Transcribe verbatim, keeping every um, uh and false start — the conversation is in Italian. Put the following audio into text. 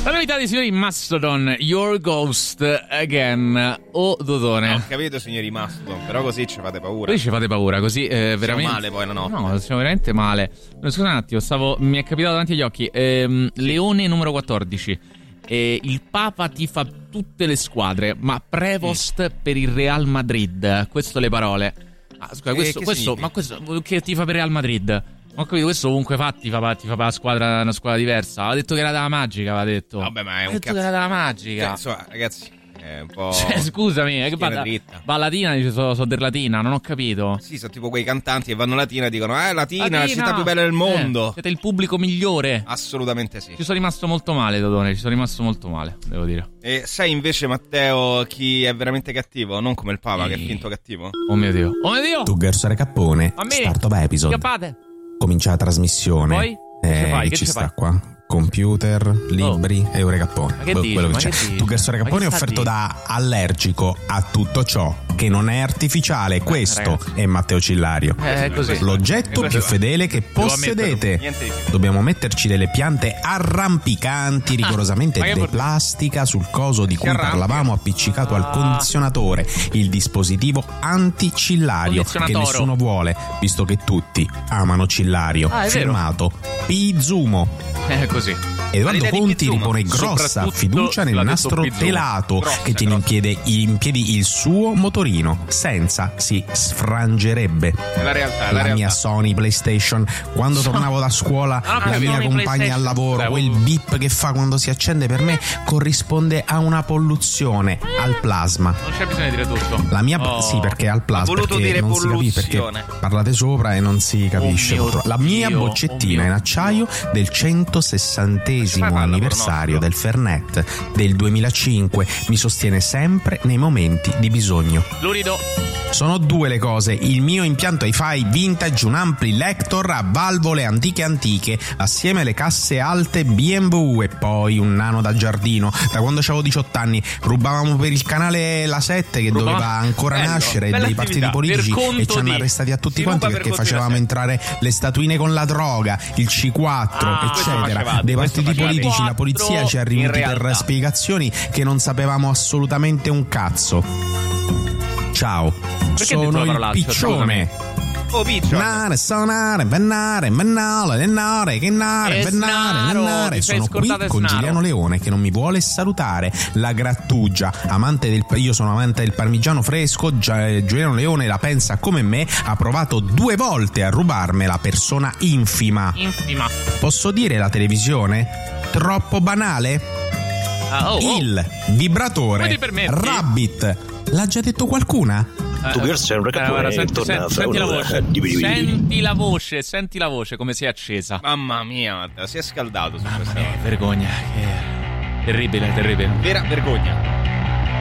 La novità dei signori Mastodon, Your Ghost Again. O Dodone. Ho capito, signori Mastodon, però così ci fate paura. Così ci fate paura, così eh, veramente. Siamo male poi la notte. No, siamo veramente male. Scusa un attimo, stavo... mi è capitato davanti agli occhi. Ehm, sì. Leone numero quattordici. Eh, il Papa tifa tutte le squadre, ma Prevost mm. per il Real Madrid. Questo le parole. Ah, scusa, questo, eh, questo ma questo che tifa per Real Madrid? Ho capito, questo ovunque fa ti fa, ti fa per la squadra, una squadra diversa. Aveva detto che era della magica, aveva detto. Vabbè, ma è un detto cazzo. che era della magica. Cioè, insomma, ragazzi, è un po'. Cioè, scusami, è che balla, ballatina dice sono so del Latina, non ho capito. Sì, sono tipo quei cantanti che vanno a Latina e dicono eh, Latina, Latina, la città più bella del mondo. Eh, siete il pubblico migliore. Assolutamente sì. Ci sono rimasto molto male, Dodone, ci sono rimasto molto male, devo dire. E sai invece, Matteo, chi è veramente cattivo? Non come il Papa, Ehi. che è finto cattivo. Oh mio Dio. Oh mio Dio. Tu Gersore Cappone, start of episode. Chiappate. Comincia la trasmissione. Poi? Eh, fai? chi Che ci ci sta fai? qua? Computer, libri oh. e Eure Cappone. Ma che Quello dici? che Ma c'è. che dici? Tu Gersore Cappone è Ma che offerto sta da allergico a tutto ciò che non è artificiale. Questo ragazzi. è Matteo Cillario. Eh, così. L'oggetto più fedele che possedete. Dobbiamo metterci delle piante arrampicanti rigorosamente ah, di plastica sul coso di cui parlavamo appiccicato ah. al condizionatore, il dispositivo anti-cillario che nessuno vuole, visto che tutti amano Cillario. Ah, firmato Pizumo. È così. Edoardo Conti ripone grossa fiducia nel nastro telato grossa, che tiene in piedi, in piedi il suo motorino. Senza si sfrangerebbe. È la realtà, è la, la realtà. mia Sony PlayStation. Quando so... tornavo da scuola, ah, la mia compagna al lavoro, Beh, quel bip che fa quando si accende per me corrisponde a una polluzione al plasma. Non c'è bisogno di dire tutto. La mia oh. sì, perché al plasma. Voluto perché dire non polluzione. si capisce, perché parlate sopra e non si capisce. Oh la mia Dio, boccettina oh in acciaio Dio. del centosessantesimo anniversario del Fernet del duemilacinque mi sostiene sempre nei momenti di bisogno. Lurido. Sono due le cose: il mio impianto hi-fi vintage, un ampli Lector a valvole antiche antiche, assieme alle casse alte B and W, e poi un nano da giardino. Da quando avevo diciotto anni rubavamo per il canale La sette che Rubava. doveva ancora Bello, nascere dei partiti politici e ci hanno arrestati a tutti quanti perché per facevamo entrare le statuine con la droga, il C quattro, ah, eccetera. Dei partiti politici, la polizia ci è arrivati per spiegazioni che non sapevamo assolutamente un cazzo. Ciao, perché sono il Piccione. Oh, Piccione. Nare, sonare, vennare, vennale, nennare, che nare, vennare, nennare. Sono qui con Giuliano Leone che non mi vuole salutare. La grattugia, amante del io sono amante del parmigiano fresco. Giuliano Leone la pensa come me. Ha provato due volte a rubarmela, persona infima. Infima. Posso dire la televisione? Troppo banale? Uh, oh, oh. Il vibratore Rabbit. L'ha già detto qualcuna? Eh, tu sei un eh, senti, senti, senti la voce. Senti la voce, senti la voce come si è accesa. Mamma mia, Matteo, si è scaldato su questa eh, vergogna. Che... Terribile, terribile. Vera vergogna.